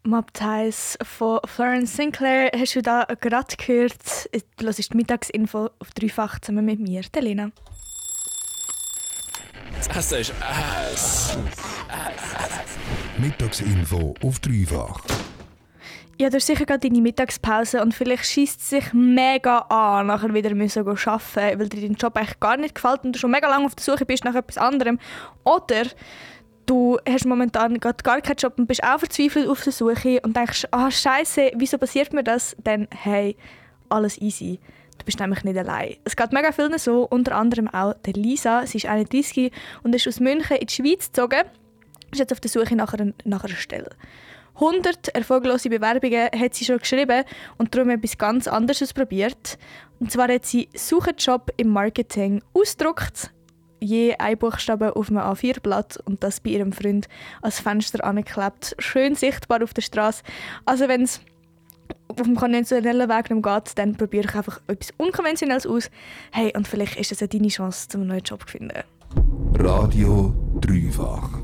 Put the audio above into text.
Mob Ties von Florence Sinclair hast du da gerade gehört. Du hörst die Mittagsinfo auf Dreifach zusammen mit mir, der Lena. Das ist Ass. Mittagsinfo auf Dreifach. Ja, du hast sicher gerade deine Mittagspause und vielleicht schießt es sich mega an, nachher wieder arbeiten müssen, weil dir dein Job eigentlich gar nicht gefällt und du schon mega lange auf der Suche bist nach etwas anderem. Oder du hast momentan gerade gar keinen Job und bist auch verzweifelt auf der Suche und denkst, Scheiße, wieso passiert mir das? Dann, hey, alles easy. Du bist nämlich nicht allein. Es geht mega vielen so, unter anderem auch der Lisa. Sie ist 31 und ist aus München in die Schweiz gezogen. Ist jetzt auf der Suche nach einer Stelle. 100 erfolglose Bewerbungen hat sie schon geschrieben und darum etwas ganz anderes ausprobiert. Und zwar hat sie «Suche-Job im Marketing» ausgedruckt, je ein Buchstabe auf einem A4-Blatt und das bei ihrem Freund als Fenster angeklebt, schön sichtbar auf der Straße. Also wenn es auf dem konventionellen Weg nicht geht, dann probiere ich einfach etwas Unkonventionelles aus. Hey, und vielleicht ist es ja deine Chance, einen neuen Job zu finden. Radio Dreifach.